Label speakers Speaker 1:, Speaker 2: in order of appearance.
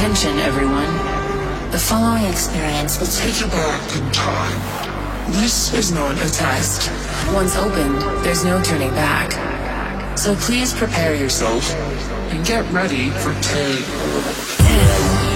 Speaker 1: Attention, everyone. The following experience will take you back in time. This is not a test. Once opened, there's no turning back. So please prepare yourself and get ready for 10,